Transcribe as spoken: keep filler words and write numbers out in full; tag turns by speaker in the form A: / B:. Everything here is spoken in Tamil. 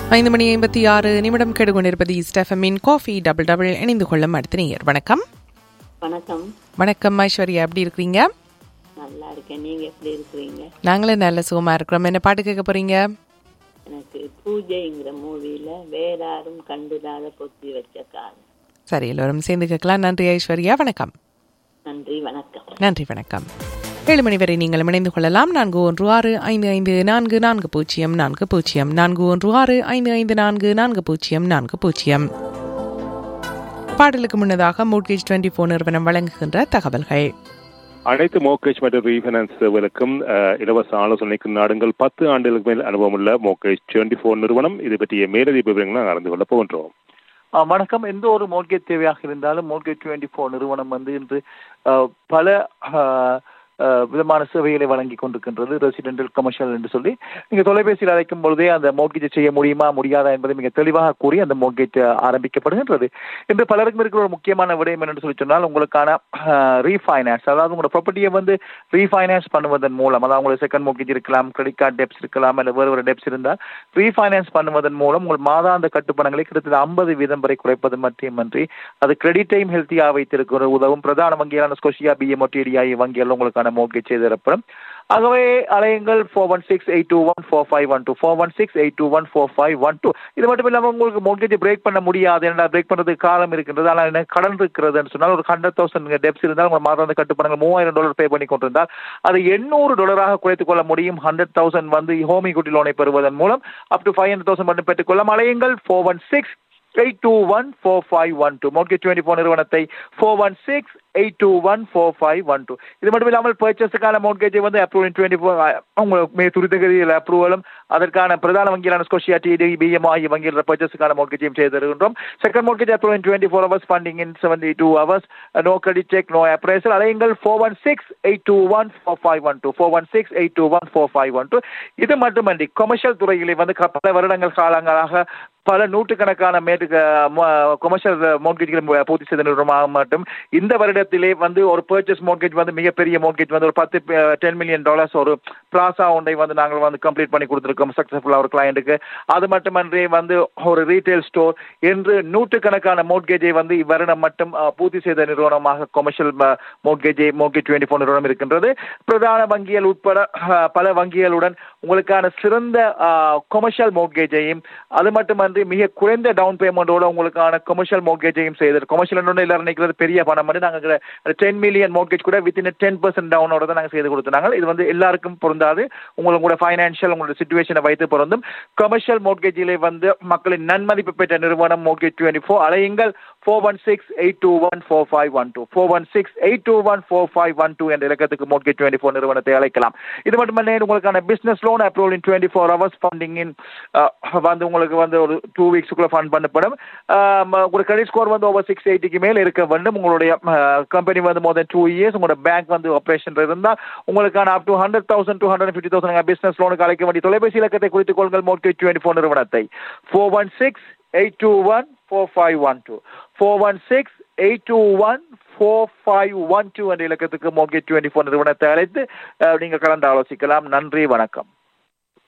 A: ஐந்து மணி ஐம்பத்தி ஆறு நிமிடம் கெடுகொண்டிருப்பது ஸ்டெஃபமின் காஃபி டபுள் டபுள் இணைந்து கொள்ளும் அடுத்த நேயர். வணக்கம்.
B: வணக்கம்.
A: வணக்கம் ஐஸ்வர்யா, எப்படி இருக்கிறீங்க?
B: நல்லா இருக்கேன். நீங்க எப்படி இருக்கிறீங்க?
A: நாங்களும் நல்ல சுகமா இருக்கிறோம். என்ன பாட்டு கேட்க போறீங்க?
B: எனக்கு பூஜைங்கிற மூவில வேறாரும் கண்டுடாத பொத்தி வச்ச காலம்.
A: சரி, எல்லோரும் சேர்ந்து கேட்கலாம். நன்றி ஐஸ்வர்யா, வணக்கம்.
B: நன்றி, வணக்கம்.
A: நன்றி, வணக்கம். ஏழு மணி வரை நீங்கள் இணைந்து கொள்ளலாம். நான்கு ஒன்று ஆறு ஐந்து ஐந்து நான்கு நான்கு பூஜ்ஜியம் நான்கு பூஜ்ஜியம் நான்கு ஒன்று ஆறு ஐந்து ஐந்து நான்கு நான்கு பூஜ்ஜியம் நான்கு பூஜ்ஜியம். பாடலுக்கு முன்னதாக மோர்கேஜ் டுவெண்ட்டி ஃபோர் நிறுவனம் வழங்குகின்ற தகவல்கள்.
C: அனைத்து மோர்கேஜ் மற்றும் ரீஃபைனான்ஸ் சேவைகளுக்கும் இலவச ஆலோசனைக்கு நாடுங்கள். பத்து ஆண்டுகளுக்கு மேல் அனுபவம் உள்ள மோர்கேஜ் டுவெண்ட்டி ஃபோர் நிறுவனம். இது பற்றிய மேலதிக விவரங்களை அறிந்து கொள்ள போகின்றோம்.
D: வணக்கம். எந்த ஒரு மோர்கேஜ் தேவையாக இருந்தாலும் மோர்கேஜ் டுவெண்ட்டி ஃபோர் நிறுவனம் வந்து இன்று பல விதமான சேவைகளை வழங்கி கொண்டிருக்கின்றது. ரெசிடென்டல், கமர்ஷியல் என்று சொல்லி நீங்க தொலைபேசியில் அழைக்கும் பொழுதே அந்த மோர்கேஜை செய்ய முடியுமா முடியாதா என்பதை மிக தெளிவாக கூறி அந்த மோர்கேஜ் ஆரம்பிக்கப்படுகின்றது. இன்று பலருக்கும் இருக்கிற ஒரு முக்கியமான விடயம் என்று சொல்லி சொன்னால் உங்களுக்கான ரீஃபைனான்ஸ், அதாவது உங்களோட ப்ராப்பர்ட்டியை வந்து ரீஃபைனான்ஸ் பண்ணுவதன் மூலம், அதாவது உங்களுக்கு செகண்ட் மோர்கேஜ் இருக்கலாம், கிரெடிட் கார்டு டெப்ஸ் இருக்கலாம், இல்லை வேறு ஒரு டெப்ஸ் இருந்தால் ரீஃபைனான்ஸ் பண்ணுவதன் மூலம் உங்கள் மாதாந்த கட்டுப்பணங்களை கிட்டத்தட்ட ஐம்பது வீதம் வரை குறைப்பது மட்டுமன்றி அது கிரெடிட்டையும் ஹெல்த்தியாக வைத்திருக்கிற உதவும். பிரதான வங்கியான ஸ்கோஷியா, பிஎம்ஓ, டிடிஐ வங்கிகள் உங்களுக்கு மோர்கேஜ் செய்து தரப்படும். ஆகவே அலையுங்கள் four one six eight two one four five one two four one six eight two one four five one two. இது மட்டும் இல்லாமல் உங்களுக்கு மோர்கேஜ் பிரேக் பண்ண முடியாது, ஏன்னா பிரேக் பண்ணுறதுக்கு காலம் இருக்கின்றது. ஆனால் என்ன கடன் இருக்கிறதுன்னு சொன்னால் ஒரு ஹண்ட்ரட் தௌசண்ட் டெப்ஸ் இருந்தால் உங்கள் மாதாந்த கட்டுப்பணங்கள் மூவாயிரம் டாலர் பே பண்ணி கொண்டிருந்தால் அது எண்ணூறு டாலராக குறைத்துக் கொள்ள முடியும். ஹண்ட்ரட் தௌசண்ட் வந்து ஹோம் ஈக்விட்டி லோனை பெறுவதன் மூலம் up to five hundred thousand மட்டும் பெற்றுக்கொள்ளும். அலையுங்கள் four one six eight two one four five one two. Mortgage twenty four நிறுவனத்தை four one six eight two one four five one two. இது மட்டும் இல்லாமல் பர்ச்சேஸுக்கான மோர்கேஜை வந்து அப்ரூவ் இன் டுவெண்ட்டி ஃபோர் உங்களுக்கு மிக துரிதகதியில் அப்ரூவலும் அதற்கான பிரதான வங்கியிலான ஸ்கோஷியா, டிடி, பிஎம்ஓ ஆகிய வங்கியில் பர்ச்சேஸுக்கான மோர்கேஜையும் செய்து தருகின்றோம். Second mortgage approve in twenty four hours, funding in seventy two hours, no credit check, no appraisal. அலையுங்கள் four one six eight two one four five one two four one six eight two one four five one two. இது மட்டுமன்றி கொமர்ஷியல் துறையிலே வந்து பல வருடங்கள் காலங்களாக பல நூற்றுக்கணக்கான மேற்கு கொமர்ஷியல் மோர்கேஜ்களை பூர்த்தி செய்த நிறுவனமாக மட்டும் இந்த வருடத்திலே வந்து ஒரு பர்ச்சேஸ் மோர்கேஜ் வந்து மிகப்பெரிய மோர்கேஜ் வந்து ஒரு பத்து டென் மில்லியன் டாலர்ஸ் ஒரு பிளாசா ஒன்றை வந்து நாங்கள் வந்து கம்ப்ளீட் பண்ணி கொடுத்துருக்கோம் சக்சஸ்ஃபுல்லாக ஒரு கிளையண்ட்டுக்கு. அது மட்டுமன்றி வந்து ஒரு ரீட்டைல் ஸ்டோர் என்று நூற்றுக்கணக்கான மோர்கேஜை வந்து இவ்வருடம் மட்டும் பூர்த்தி செய்த நிறுவனமாக கொமர்ஷியல் மோர்கேஜை மோர்கேஜ் டுவெண்ட்டி ஃபோர் நிறுவனம் இருக்கின்றது. பிரதான வங்கிகள் உட்பட பல வங்கிகளுடன் உங்களுக்கான சிறந்த கொமர்ஷியல் மோர்கேஜையும் அது மட்டுமன்றி மிக குறைந்த டவுன் பேமெண்டோட உங்களுக்கான கொமர்ஷியல் மோர்கேஜையும் செய்தது. கொமர்ஷியல் எல்லாரும் நினைக்கிறது பெரிய பணம் வந்து நாங்கள் டென் மில்லியன் மோர்கேஜ் கூட வித்தின் டென் பர்சன்ட் டவுனோட தான் நாங்கள் செய்து கொடுத்தாங்க. இது வந்து எல்லாருக்கும் பொருந்தாது, உங்களோட ஃபைனான்ஷியல் உங்களோட சிச்சுவேஷனை வைத்து பொருந்தும். கமர்ஷியல் மோர்கேஜிலே வந்து மக்களின் நன்மதிப்பு பெற்ற நிறுவனம் மோர்கேஜ் டுவெண்ட்டி ஃபோர். அலையுங்கள் four one six eight two one four five one two four one six eight two one four five one two என்ற இலக்கத்துக்கு மோர்கேஜ் டுவெண்ட்டி ஃபோர் நிறுவனத்தை அழைக்கலாம். இது மட்டுமல்ல, உங்களுக்கான business loan approval in twenty four hours, funding இன் வந்து உங்களுக்கு வந்து ஒரு டூ வீக்ஸுக்குள்ள ஃபண்ட் பண்ணப்படும். ஒரு கிரெடிட் ஸ்கோர் வந்து ஓவர் சிக்ஸ் எயிட்டிக்கு மேல் இருக்க வேண்டும். உங்களுடைய கம்பெனி வந்து மோர் தென் டூ இயர்ஸ் உங்களோட பேங்க் வந்து ஆபரேஷன் இருந்தால் உங்களுக்கான up to hundred thousand two hundred fifty thousand business லோனுக்கு அழைக்க வேண்டிய தொலைபேசி இலக்கத்தை குறித்துக் கொள்ளுங்கள். மோர்கேஜ் டுவெண்ட்டி ஃபோர் நிறுவனத்தை four one six eight two one four five one two four one six eight two one four five one two என்ற இலக்கத்துக்கு மோர்கேஜ் டுவெண்ட்டி ஃபோர் நிறுவனத்தை அழைத்து நீங்கள் கலந்து ஆலோசிக்கலாம். நன்றி, வணக்கம்.